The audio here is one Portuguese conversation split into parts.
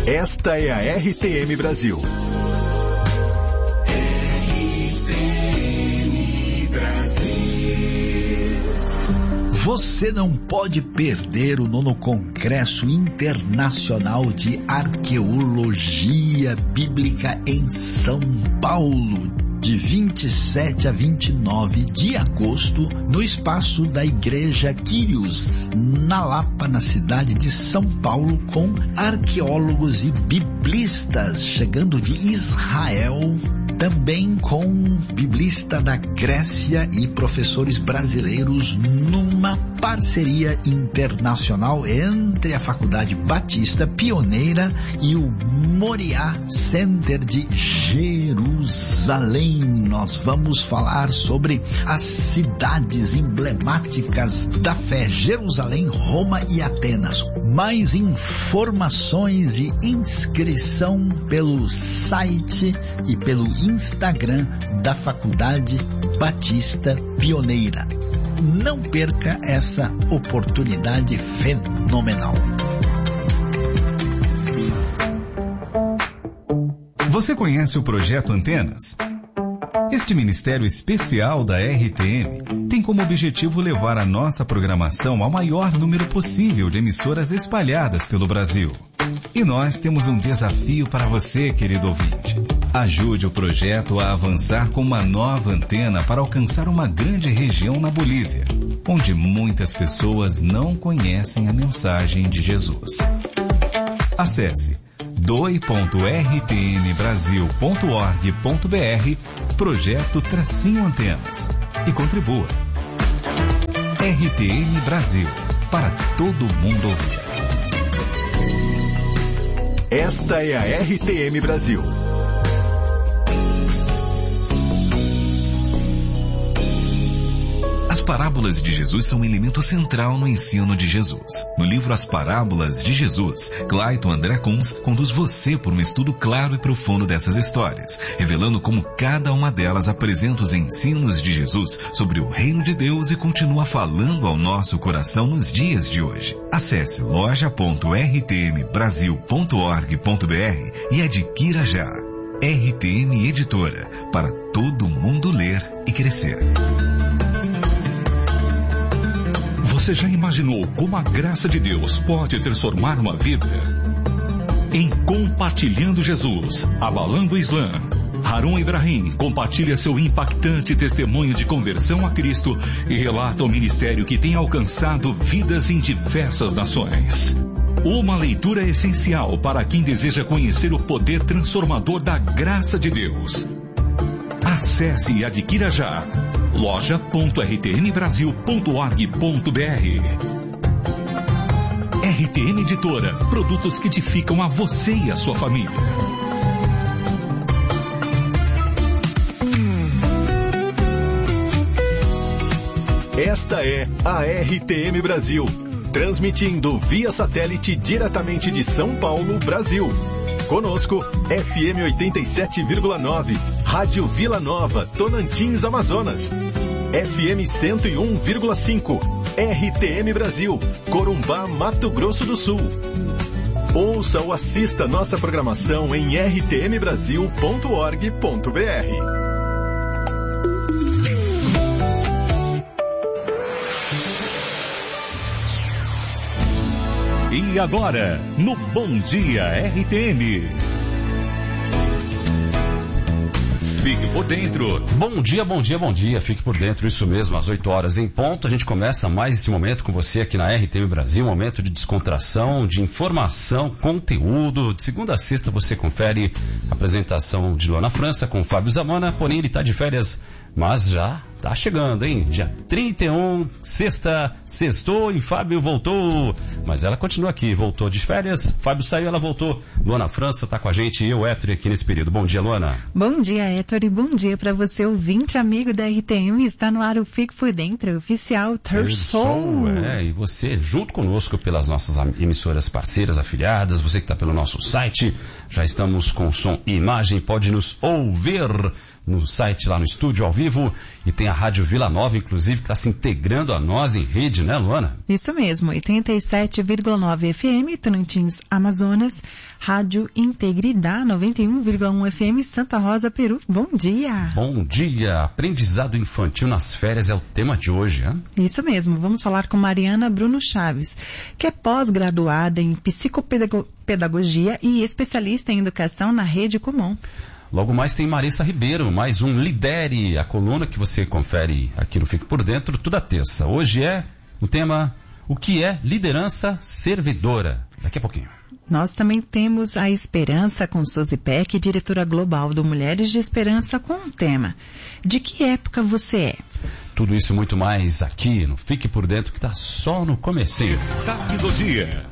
Esta é a RTM Brasil. Você não pode perder o 9º Congresso Internacional de Arqueologia Bíblica em São Paulo, de 27 a 29 de agosto, no espaço da Igreja Quírios, na Lapa, na cidade de São Paulo, com arqueólogos e biblistas chegando de Israel, também com biblista da Grécia e professores brasileiros, numa parceria internacional entre a Faculdade Batista Pioneira e o Moriá Center de Jerusalém. Nós vamos falar sobre as cidades emblemáticas da fé: Jerusalém, Roma e Atenas. Mais informações e inscrição pelo site e pelo Instagram da Faculdade Batista Pioneira. Não perca essa oportunidade fenomenal. Você conhece o Projeto Antenas? Este ministério especial da RTM tem como objetivo levar a nossa programação ao maior número possível de emissoras espalhadas pelo Brasil. E nós temos um desafio para você, querido ouvinte. Ajude o projeto a avançar com uma nova antena para alcançar uma grande região na Bolívia, onde muitas pessoas não conhecem a mensagem de Jesus. Acesse doi.rtmbrasil.org.br Projeto-Antenas e contribua. RTM Brasil, para todo mundo ouvir. Esta é a RTM Brasil. As parábolas de Jesus são um elemento central no ensino de Jesus. No livro As Parábolas de Jesus, Clayton André Kunz conduz você por um estudo claro e profundo dessas histórias, revelando como cada uma delas apresenta os ensinos de Jesus sobre o reino de Deus e continua falando ao nosso coração nos dias de hoje. Acesse loja.rtmbrasil.org.br e adquira já. RTM Editora, para todo mundo ler e crescer. Você já imaginou como a graça de Deus pode transformar uma vida? Em Compartilhando Jesus, Abalando o Islã, Harun Ibrahim compartilha seu impactante testemunho de conversão a Cristo e relata o ministério que tem alcançado vidas em diversas nações. Uma leitura essencial para quem deseja conhecer o poder transformador da graça de Deus. Acesse e adquira já loja.rtmbrasil.org.br. RTM Editora, produtos que edificam a você e a sua família. Esta é a RTM Brasil, transmitindo via satélite diretamente de São Paulo, Brasil. Conosco, FM 87,9, Rádio Vila Nova, Tonantins, Amazonas. FM 101,5, RTM Brasil, Corumbá, Mato Grosso do Sul. Ouça ou assista nossa programação em rtmbrasil.org.br. E agora, no Bom Dia RTM. Fique por dentro. Bom dia, bom dia, bom dia. Fique por dentro, isso mesmo, às 8 horas em ponto. A gente começa mais esse momento com você aqui na RTM Brasil, um momento de descontração, de informação, conteúdo. De segunda a sexta você confere a apresentação de Luana França com o Fábio Zamana, porém ele está de férias, mas já tá chegando, hein? Dia 31, sexta, sextou e Fábio voltou. Mas ela continua aqui, voltou de férias, Fábio saiu, ela voltou. Luana França tá com a gente e eu, Héctor, aqui nesse período. Bom dia, Luana. Bom dia, Héctor, e bom dia para você, ouvinte, amigo da RTM. Está no ar o Fique por Dentro, oficial Third Soul. E você, junto conosco pelas nossas emissoras parceiras, afiliadas, você que está pelo nosso site, já estamos com som e imagem, pode nos ouvir no site, lá no estúdio, ao vivo, e tem tem a Rádio Vila Nova, inclusive, que está se integrando a nós em rede, né, Luana? Isso mesmo, 87,9 FM, Tocantins, Amazonas, Rádio Integridade, 91,1 FM, Santa Rosa, Peru. Bom dia! Bom dia! Aprendizado infantil nas férias é o tema de hoje, né? Isso mesmo, vamos falar com Mariana Bruno Chaves, que é pós-graduada em psicopedagogia e especialista em educação na Rede Comum. Logo mais tem Marissa Ribeiro, mais um Lidere, a coluna que você confere aqui no Fique Por Dentro, toda terça. Hoje é o tema, o que é liderança servidora? Daqui a pouquinho. Nós também temos a Esperança com Suzy Peck, diretora global do Mulheres de Esperança, com um tema. De que época você é? Tudo isso e muito mais aqui no Fique Por Dentro, que está só no comecinho. Destaque do dia.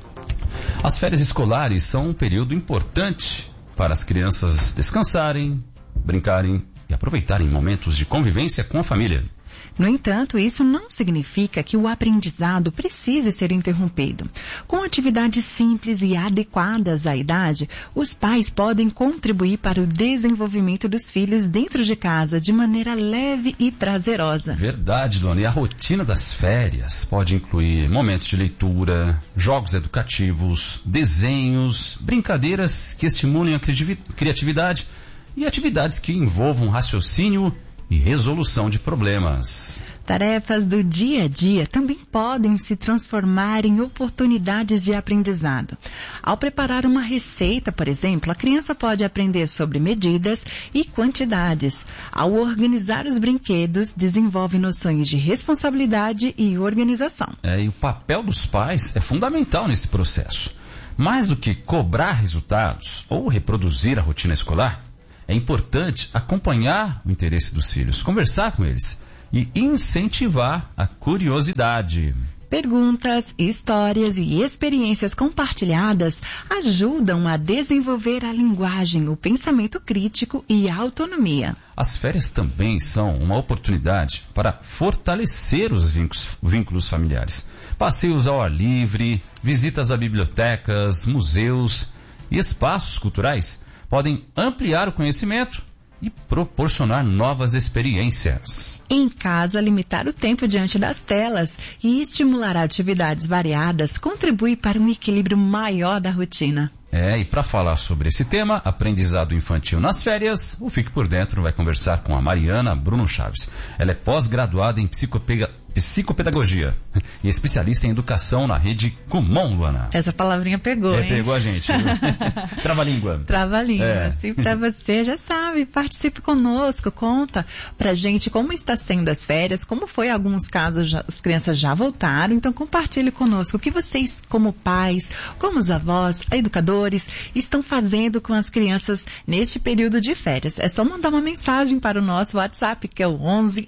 As férias escolares são um período importante para as crianças descansarem, brincarem e aproveitarem momentos de convivência com a família. No entanto, isso não significa que o aprendizado precise ser interrompido. Com atividades simples e adequadas à idade, os pais podem contribuir para o desenvolvimento dos filhos dentro de casa de maneira leve e prazerosa. Verdade, Luana. E a rotina das férias pode incluir momentos de leitura, jogos educativos, desenhos, brincadeiras que estimulem a criatividade e atividades que envolvam raciocínio e resolução de problemas. Tarefas do dia a dia também podem se transformar em oportunidades de aprendizado. Ao preparar uma receita, por exemplo, a criança pode aprender sobre medidas e quantidades. Ao organizar os brinquedos, desenvolve noções de responsabilidade e organização. E o papel dos pais é fundamental nesse processo. Mais do que cobrar resultados ou reproduzir a rotina escolar, é importante acompanhar o interesse dos filhos, conversar com eles e incentivar a curiosidade. Perguntas, histórias e experiências compartilhadas ajudam a desenvolver a linguagem, o pensamento crítico e a autonomia. As férias também são uma oportunidade para fortalecer os vínculos familiares. Passeios ao ar livre, visitas a bibliotecas, museus e espaços culturais podem ampliar o conhecimento e proporcionar novas experiências. Em casa, limitar o tempo diante das telas e estimular atividades variadas contribui para um equilíbrio maior da rotina. E para falar sobre esse tema, aprendizado infantil nas férias, o Fique Por Dentro vai conversar com a Mariana Bruno Chaves. Ela é pós-graduada em psicopedagogia e especialista em educação na Rede Comum, Luana. Essa palavrinha pegou, hein? Pegou a gente. Trava-língua. Trava-língua. Assim, para você, já sabe, participe conosco, conta pra gente como está sendo as férias, como foi alguns casos, as crianças já voltaram, então compartilhe conosco o que vocês, como pais, como os avós, educadores, estão fazendo com as crianças neste período de férias. É só mandar uma mensagem para o nosso WhatsApp, que é o 11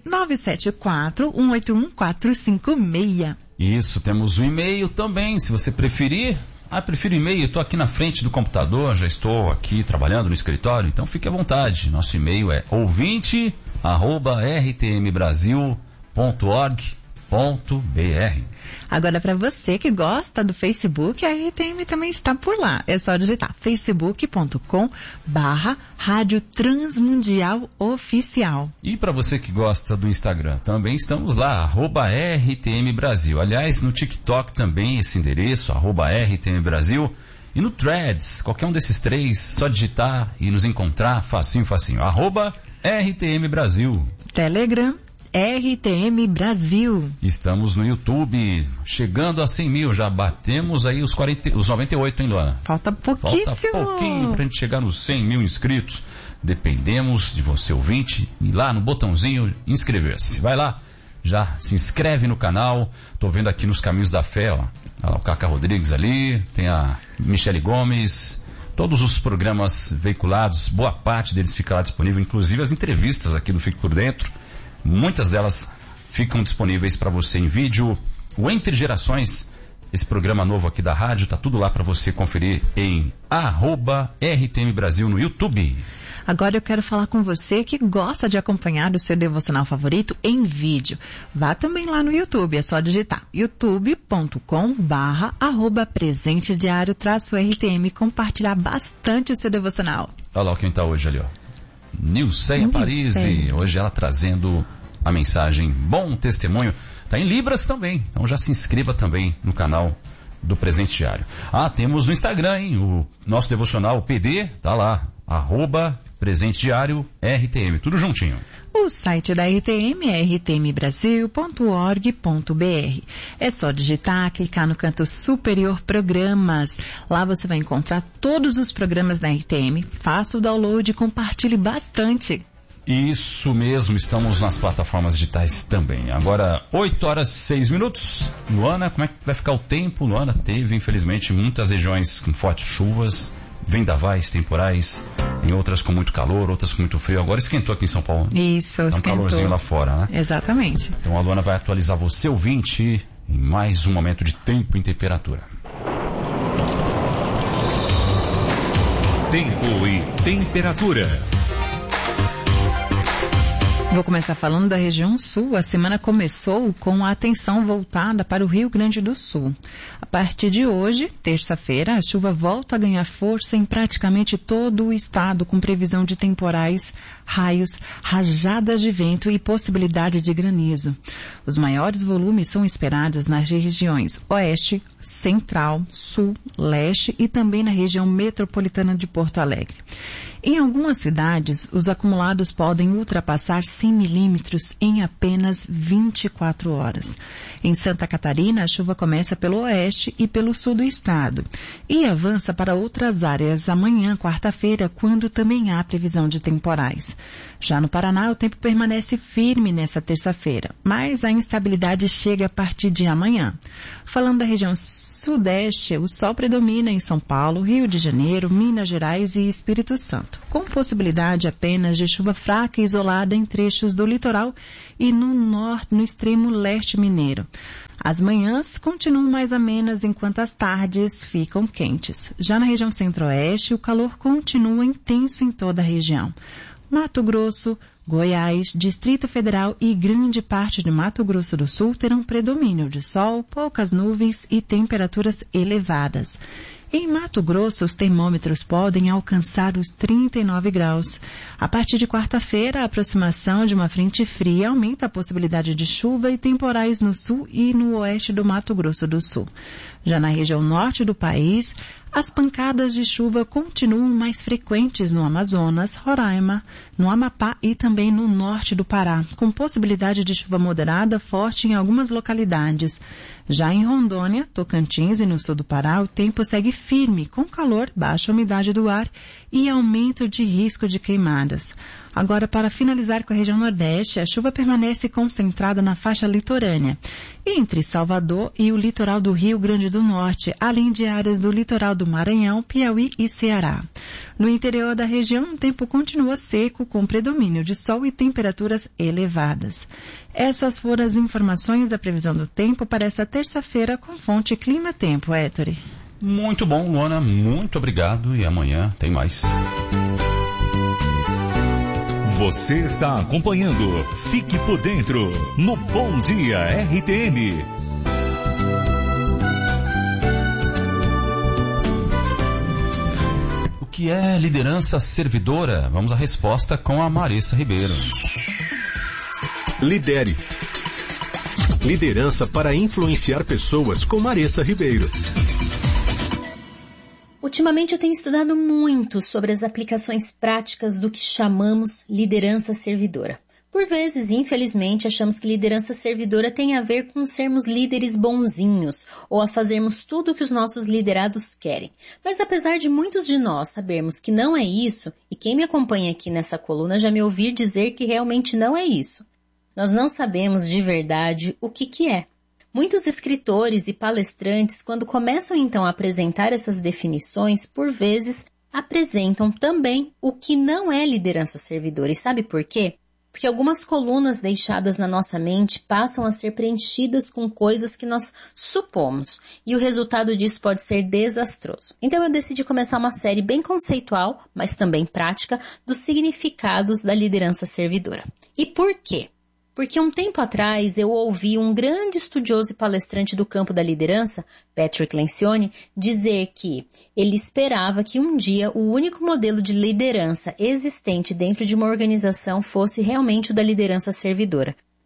974 181 456. Isso, temos o e-mail também, se você preferir. Prefiro e-mail, eu estou aqui na frente do computador, já estou aqui trabalhando no escritório, então fique à vontade. Nosso e-mail é ouvinte@rtmbrasil.org.br. Agora, para você que gosta do Facebook, a RTM também está por lá. É só digitar facebook.com/Rádio Transmundial Oficial. E para você que gosta do Instagram, também estamos lá, @RTM Brasil. Aliás, no TikTok também esse endereço, @RTM Brasil. E no Threads, qualquer um desses três, só digitar e nos encontrar, facinho, @RTM Brasil. Telegram, RTM Brasil. Estamos no YouTube, chegando a 100 mil, já batemos aí os 98, hein, Luana? Falta pouquíssimo. Falta pouquinho pra gente chegar nos 100 mil inscritos. Dependemos de você, ouvinte, ir lá no botãozinho inscrever-se. Vai lá, já se inscreve no canal. Tô vendo aqui nos Caminhos da Fé, ó, o Cacá Rodrigues ali, tem a Michele Gomes. Todos os programas veiculados, boa parte deles fica lá disponível, inclusive as entrevistas aqui do Fique Por Dentro. Muitas delas ficam disponíveis para você em vídeo. O Entre Gerações, esse programa novo aqui da rádio, está tudo lá para você conferir em @RTM Brasil no YouTube. Agora eu quero falar com você que gosta de acompanhar o seu devocional favorito em vídeo. Vá também lá no YouTube, é só digitar youtube.com/presentediário-RTM, compartilhar bastante o seu devocional. Olha lá quem está hoje ali, ó. Nilceia Parisi, hoje ela trazendo a mensagem Bom Testemunho. Está em Libras também, então já se inscreva também no canal do Presente Diário. Temos no Instagram, hein? O nosso devocional PD, tá lá, @Presente Diário RTM, tudo juntinho. O site da RTM é rtmbrasil.org.br. É só digitar, clicar no canto superior Programas. Lá você vai encontrar todos os programas da RTM. Faça o download e compartilhe bastante. Isso mesmo, estamos nas plataformas digitais também. Agora, 8h06. Luana, como é que vai ficar o tempo? Luana, teve, infelizmente, muitas regiões com fortes chuvas, vendavais, temporais, em outras com muito calor, outras com muito frio. Agora esquentou aqui em São Paulo. Isso, tá um esquentou. Calorzinho lá fora, né? Exatamente. Então a Luana vai atualizar você, ouvinte, em mais um momento de tempo e temperatura. Tempo e temperatura. Vou começar falando da região sul. A semana começou com a atenção voltada para o Rio Grande do Sul. A partir de hoje, terça-feira, a chuva volta a ganhar força em praticamente todo o estado, com previsão de temporais, raios, rajadas de vento e possibilidade de granizo. Os maiores volumes são esperados nas regiões oeste, central, sul, leste e também na região metropolitana de Porto Alegre. Em algumas cidades, os acumulados podem ultrapassar 100 milímetros em apenas 24 horas. Em Santa Catarina, a chuva começa pelo oeste e pelo sul do estado e avança para outras áreas amanhã, quarta-feira, quando também há previsão de temporais. Já no Paraná, o tempo permanece firme nessa terça-feira, mas a instabilidade chega a partir de amanhã. Falando da região sudeste, o sol predomina em São Paulo, Rio de Janeiro, Minas Gerais e Espírito Santo, com possibilidade apenas de chuva fraca e isolada em trechos do litoral e no norte, no extremo leste mineiro. As manhãs continuam mais amenas enquanto as tardes ficam quentes. Já na região centro-oeste, o calor continua intenso em toda a região. Mato Grosso, Goiás, Distrito Federal e grande parte de Mato Grosso do Sul terão predomínio de sol, poucas nuvens e temperaturas elevadas. Em Mato Grosso, os termômetros podem alcançar os 39 graus. A partir de quarta-feira, a aproximação de uma frente fria aumenta a possibilidade de chuva e temporais no sul e no oeste do Mato Grosso do Sul. Já na região norte do país, as pancadas de chuva continuam mais frequentes no Amazonas, Roraima, no Amapá e também no norte do Pará, com possibilidade de chuva moderada forte em algumas localidades. Já em Rondônia, Tocantins e no sul do Pará, o tempo segue firme, com calor, baixa umidade do ar e aumento de risco de queimadas. Agora, para finalizar com a região Nordeste, a chuva permanece concentrada na faixa litorânea, entre Salvador e o litoral do Rio Grande do Norte, além de áreas do litoral do Maranhão, Piauí e Ceará. No interior da região, o tempo continua seco, com predomínio de sol e temperaturas elevadas. Essas foram as informações da previsão do tempo para esta terça-feira com fonte Clima Tempo, Héctor. Muito bom, Luana, muito obrigado e amanhã tem mais. Você está acompanhando Fique por Dentro no Bom Dia RTM. O que é liderança servidora? Vamos à resposta com a Marissa Ribeiro. Lidere. Liderança para influenciar pessoas com Marissa Ribeiro. Ultimamente eu tenho estudado muito sobre as aplicações práticas do que chamamos liderança servidora. Por vezes, infelizmente, achamos que liderança servidora tem a ver com sermos líderes bonzinhos ou a fazermos tudo o que os nossos liderados querem. Mas apesar de muitos de nós sabermos que não é isso, e quem me acompanha aqui nessa coluna já me ouviu dizer que realmente não é isso, nós não sabemos de verdade o que é. Muitos escritores e palestrantes, quando começam então a apresentar essas definições, por vezes apresentam também o que não é liderança servidora. E sabe por quê? Porque algumas colunas deixadas na nossa mente passam a ser preenchidas com coisas que nós supomos. E o resultado disso pode ser desastroso. Então eu decidi começar uma série bem conceitual, mas também prática, dos significados da liderança servidora. E por quê? Porque um tempo atrás eu ouvi um grande estudioso e palestrante do campo da liderança, Patrick Lencioni, dizer que ele esperava que um dia o único modelo de liderança existente dentro de uma organização fosse realmente o da liderança servidora.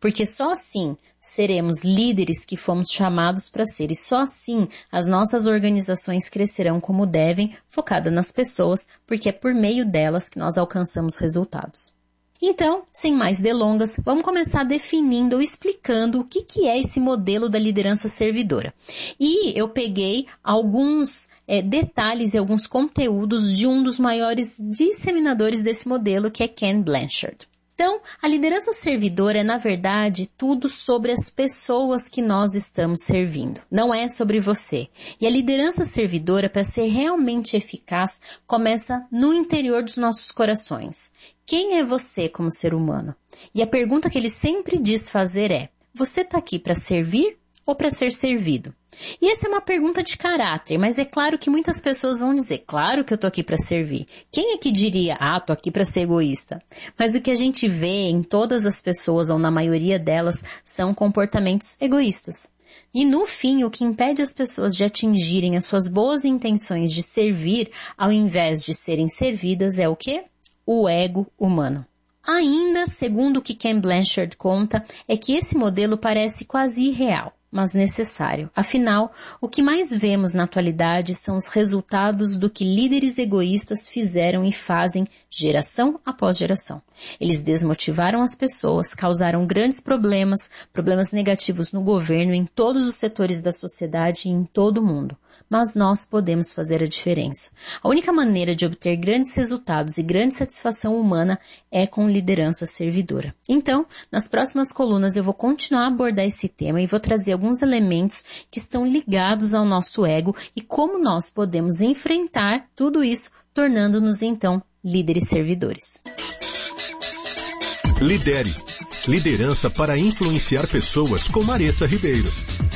Porque só assim seremos líderes que fomos chamados para ser, e só assim as nossas organizações crescerão como devem, focada nas pessoas, porque é por meio delas que nós alcançamos resultados. Então, sem mais delongas, vamos começar definindo ou explicando o que é esse modelo da liderança servidora. E eu peguei alguns detalhes e alguns conteúdos de um dos maiores disseminadores desse modelo, que é Ken Blanchard. Então, a liderança servidora é, na verdade, tudo sobre as pessoas que nós estamos servindo. Não é sobre você. E a liderança servidora, para ser realmente eficaz, começa no interior dos nossos corações. Quem é você como ser humano? E a pergunta que ele sempre diz fazer é: você está aqui para servir ou para ser servido? E essa é uma pergunta de caráter, mas é claro que muitas pessoas vão dizer: claro que eu tô aqui para servir. Quem é que diria: tô aqui para ser egoísta? Mas o que a gente vê em todas as pessoas, ou na maioria delas, são comportamentos egoístas. E no fim, o que impede as pessoas de atingirem as suas boas intenções de servir, ao invés de serem servidas, é o quê? O ego humano. Ainda, segundo o que Ken Blanchard conta, é que esse modelo parece quase irreal, mas necessário. Afinal, o que mais vemos na atualidade são os resultados do que líderes egoístas fizeram e fazem geração após geração. Eles desmotivaram as pessoas, causaram grandes problemas negativos no governo, em todos os setores da sociedade e em todo o mundo. Mas nós podemos fazer a diferença. A única maneira de obter grandes resultados e grande satisfação humana é com liderança servidora. Então, nas próximas colunas eu vou continuar a abordar esse tema e vou trazer alguns elementos que estão ligados ao nosso ego e como nós podemos enfrentar tudo isso, tornando-nos então líderes servidores. Lidere. Liderança para influenciar pessoas com Maressa Ribeiro.